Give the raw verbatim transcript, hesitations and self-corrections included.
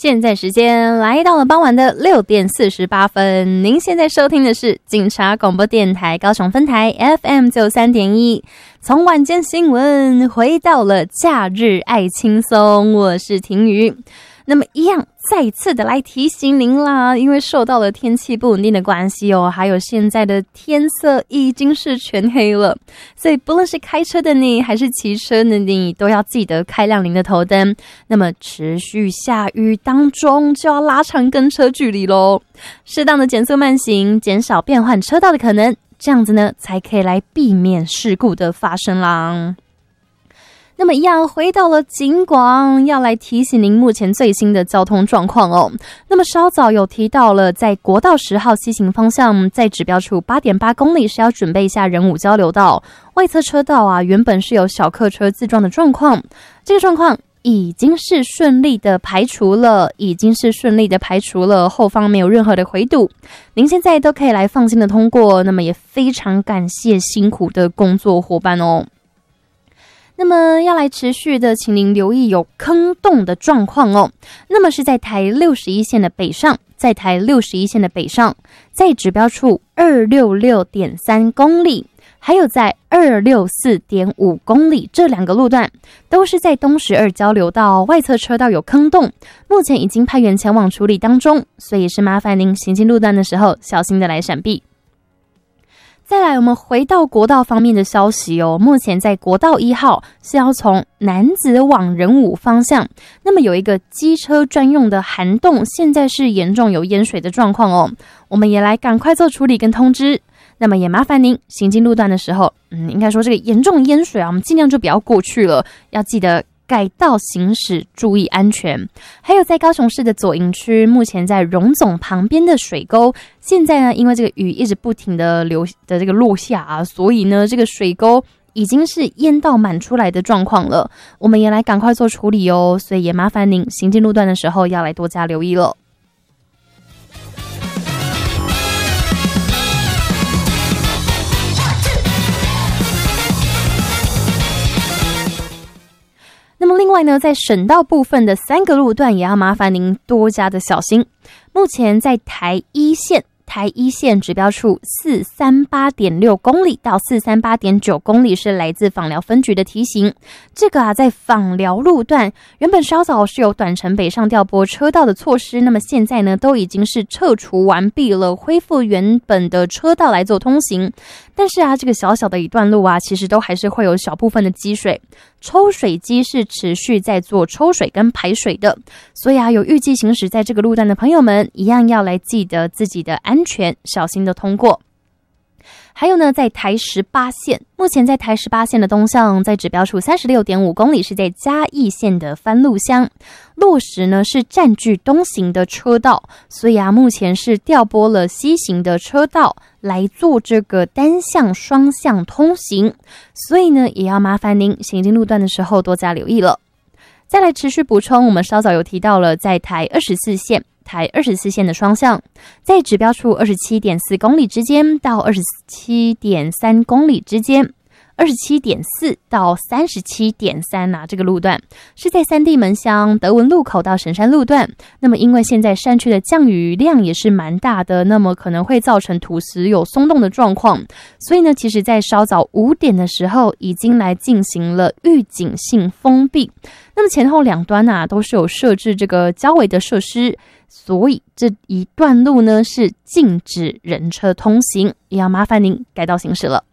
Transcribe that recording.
现在时间来到了傍晚的六点四十八分，您现在收听的是警察广播电台高雄分台 F M 九三点一。从晚间新闻回到了假日爱轻松，我是婷瑜。那么一样再次的来提醒您啦，因为受到了天气不稳定的关系哦，还有现在的天色已经是全黑了，所以不论是开车的你还是骑车的你，都要记得开亮您的头灯。那么持续下雨当中，就要拉长跟车距离咯，适当的减速慢行，减少变换车道的可能，这样子呢才可以来避免事故的发生啦。那么一样回到了警广，要来提醒您目前最新的交通状况哦。那么稍早有提到了，在国道十号西行方向，在指标处 八点八公里是要准备一下仁武交流道外侧车道啊，原本是有小客车自撞的状况，这个状况已经是顺利的排除了，已经是顺利的排除了，后方没有任何的回堵，您现在都可以来放心的通过。那么也非常感谢辛苦的工作伙伴哦。那么要来持续的请您留意有坑洞的状况哦。那么是在台六十一线的北上，在台六十一线的北上，在指标处 二六六点三公里，还有在 二六四点五公里，这两个路段都是在东十二交流道外侧车道有坑洞，目前已经派员前往处理当中，所以是麻烦您行进路段的时候小心的来闪避。再来，我们回到国道方面的消息哦。目前在国道一号是要从楠梓往仁武方向，那么有一个机车专用的涵洞，现在是严重有淹水的状况哦。我们也来赶快做处理跟通知。那么也麻烦您行进路段的时候，嗯，应该说这个严重淹水啊，我们尽量就不要过去了，要记得改道行驶，注意安全。还有在高雄市的左营区，目前在荣总旁边的水沟，现在呢因为这个雨一直不停的流的这个落下啊，所以呢这个水沟已经是淹到满出来的状况了，我们也来赶快做处理哦。所以也麻烦您行进路段的时候要来多加留意了。那么另外呢，在省道部分的三个路段也要麻烦您多加的小心。目前在台一线，台一线指标处 四三八点六公里到 四三八点九公里是来自枋寮分局的提醒。这个啊，在枋寮路段原本稍早是有短程北上调拨车道的措施，那么现在呢都已经是撤除完毕了，恢复原本的车道来做通行。但是啊，这个小小的一段路啊，其实都还是会有小部分的积水，抽水机是持续在做抽水跟排水的，所以啊，有预计行驶在这个路段的朋友们，一样要来记得自己的安全，小心的通过。还有呢，在台十八线，目前在台十八线的东向，在指标处 三十六点五公里是在嘉义县的番路乡，落石呢是占据东行的车道，所以啊，目前是调拨了西行的车道来做这个单向双向通行，所以呢，也要麻烦您行进路段的时候多加留意了。再来持续补充，我们稍早有提到了，在台二十四线。台二十四线的双向，在指标处 二十七点四公里之间到 二十七点三公里之间， 二十七点四到 三十七点三 啊，这个路段是在三地门乡德文路口到神山路段。那么因为现在山区的降雨量也是蛮大的，那么可能会造成土石有松动的状况，所以呢其实在稍早五点的时候已经来进行了预警性封闭。那么前后两端啊都是有设置这个交围的设施，所以这一段路呢是禁止人车通行，也要麻烦您改道行驶了。